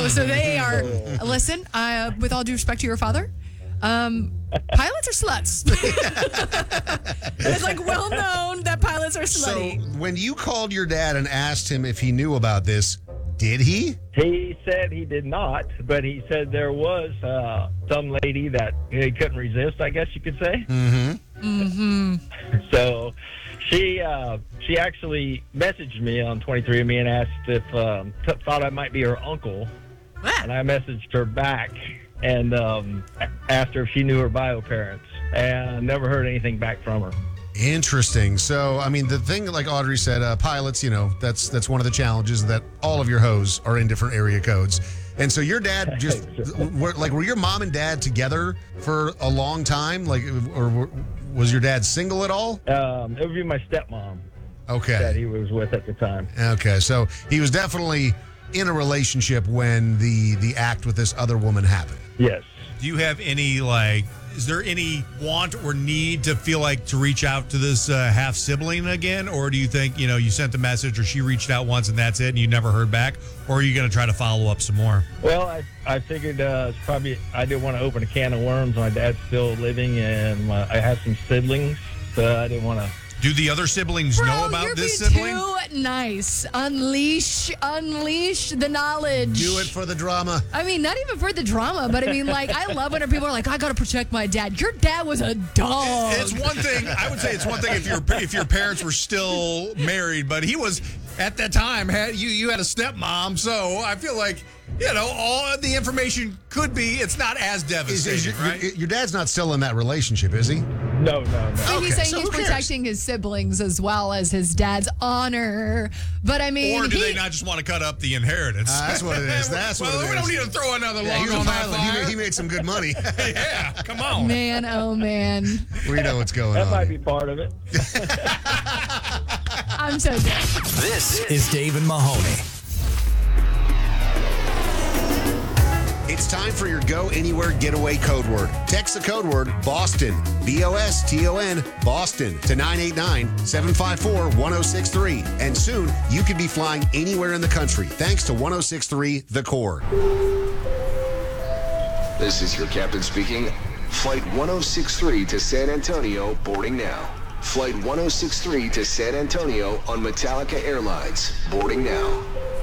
So they are, listen, with all due respect to your father, pilots are sluts. It's like well known that pilots are slutty. So when you called your dad and asked him if he knew about this, did he? He said he did not, but he said there was some lady that he couldn't resist, I guess you could say. So she actually messaged me on 23andMe and asked if thought I might be her uncle. And I messaged her back and asked her if she knew her bio parents, and never heard anything back from her. Interesting. So, I mean, the thing, like Audrey said, pilots, that's one of the challenges, that all of your hoes are in different area codes. And so your dad just, were your mom and dad together for a long time? Or was your dad single at all? It would be my stepmom. Okay. That he was with at the time. Okay. So he was definitely in a relationship when the act with this other woman happened. Yes. Do you have any, is there any want or need to feel like to reach out to this half sibling again? Or do you think, you sent the message or she reached out once and that's it and you never heard back? Or are you going to try to follow up some more? Well, I figured it's probably, I didn't want to open a can of worms. My dad's still living and I have some siblings, so I didn't want to. Do the other siblings know about this you're sibling? too nice. Unleash the knowledge. Do it for the drama. I mean, not even for the drama, but I mean, I love when people are like, I got to protect my dad. Your dad was a dog. It's one thing, I would say it's one thing if your parents were still married, but he was, at that time, you had a stepmom, so I feel like, all the information could be, it's not as devastating, right? Your dad's not still in that relationship, is he? No. So he's saying he's protecting his siblings as well as his dad's honor. But I mean, or do they not just want to cut up the inheritance? That's what it is. We don't need to throw another log on that fire. He made some good money. Yeah, come on. Man, oh man. We know what's going on. That might be here. part of it. I'm so dead. This is Dave and Mahoney. It's time for your Go Anywhere Getaway code word. Text the code word BOSTON, BOSTON, Boston to 989-754-1063. And soon, you could be flying anywhere in the country thanks to 1063 The Core. This is your captain speaking. Flight 1063 to San Antonio boarding now. Flight 1063 to San Antonio on Metallica Airlines boarding now.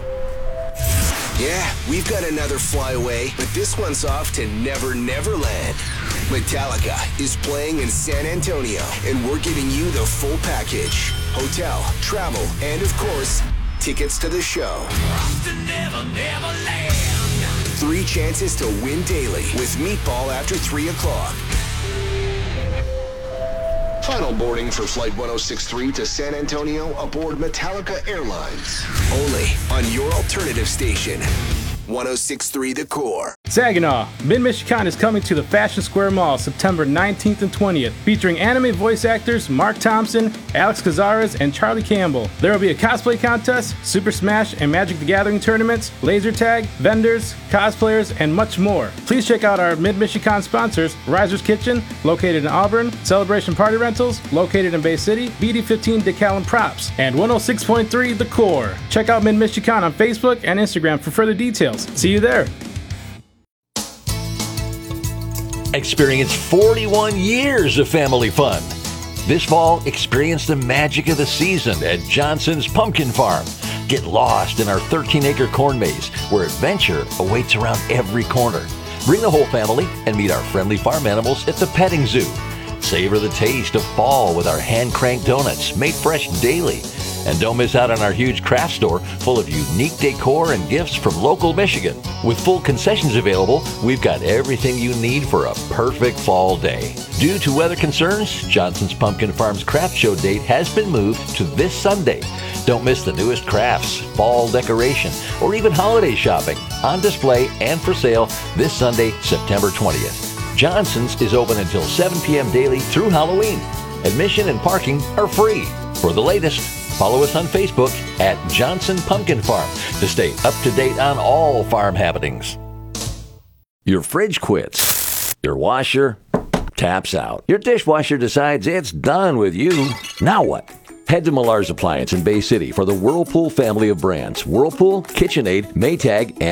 Yeah, we've got another flyaway, but this one's off to Never Never Land. Metallica is playing in San Antonio, and we're giving you the full package. Hotel, travel, and of course, tickets to the show. To Never Never Land. 3 chances to win daily with Meatball after 3 o'clock. Final boarding for Flight 1063 to San Antonio aboard Metallica Airlines. Only on your alternative station, 1063 The Core. Saginaw, Mid-Michigan is coming to the Fashion Square Mall September 19th and 20th, featuring anime voice actors Mark Thompson, Alex Cazares, and Charlie Campbell. There will be a cosplay contest, Super Smash and Magic the Gathering tournaments, laser tag, vendors, cosplayers, and much more. Please check out our Mid-Michigan sponsors, Riser's Kitchen, located in Auburn, Celebration Party Rentals, located in Bay City, BD15 Decal and Props, and 106.3 The Core. Check out Mid-Michigan on Facebook and Instagram for further details. See you there. Experience 41 years of family fun. This fall, experience the magic of the season at Johnson's Pumpkin Farm. Get lost in our 13-acre corn maze, where adventure awaits around every corner. Bring the whole family and meet our friendly farm animals at the petting zoo. Savor the taste of fall with our hand-cranked donuts, made fresh daily. And don't miss out on our huge craft store full of unique decor and gifts from local Michigan. With full concessions available, we've got everything you need for a perfect fall day. Due to weather concerns, Johnson's Pumpkin Farm's craft show date has been moved to this Sunday. Don't miss the newest crafts, fall decoration, or even holiday shopping on display and for sale this Sunday, September 20th. Johnson's is open until 7 p.m. daily through Halloween. Admission and parking are free. For the latest, follow us on Facebook at Johnson Pumpkin Farm to stay up to date on all farm happenings. Your fridge quits. Your washer taps out. Your dishwasher decides it's done with you. Now what? Head to Millar's Appliance in Bay City for the Whirlpool family of brands. Whirlpool, KitchenAid, Maytag, and